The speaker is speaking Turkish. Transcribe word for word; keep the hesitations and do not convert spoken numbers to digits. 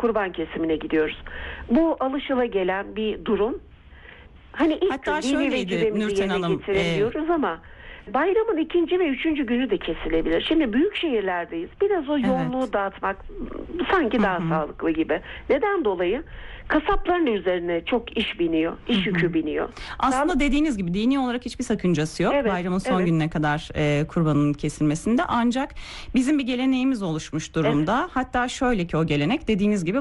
kurban kesimine gidiyoruz. Bu alışılagelenen bir durum. Hani ilk Hatta gün dini şöyleydi vecibemizi Nurten yerine Hanım, getirelim e, diyoruz ama bayramın ikinci ve üçüncü günü de kesilebilir. Şimdi büyük şehirlerdeyiz. Biraz o yoğunluğu Evet. dağıtmak sanki daha Hı hı. sağlıklı gibi. Neden dolayı? Kasapların üzerine çok iş biniyor, iş yükü biniyor. Aslında Sağlık- dediğiniz gibi dini olarak hiçbir sakıncası yok. Evet, Bayramın son evet. gününe kadar e, kurbanın kesilmesinde. Ancak bizim bir geleneğimiz oluşmuş durumda. Hatta şöyle ki o gelenek dediğiniz gibi